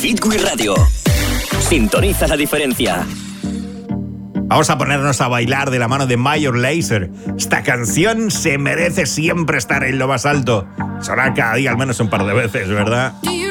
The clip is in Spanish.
Hit Wii Radio. Sintoniza la diferencia. Vamos a ponernos a bailar de la mano de Major Lazer. Esta canción se merece siempre estar en lo más alto. Sonará cada día al menos un par de veces, ¿verdad?